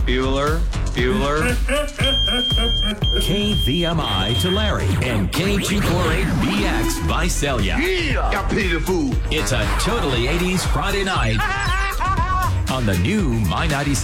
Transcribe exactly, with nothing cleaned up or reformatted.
Bueller, Bueller. K V M I to Larry and K two forty-eight B X Visalia. Yeah! Got pity the fool. It's a totally eighties Friday night on the new My ninety-seven.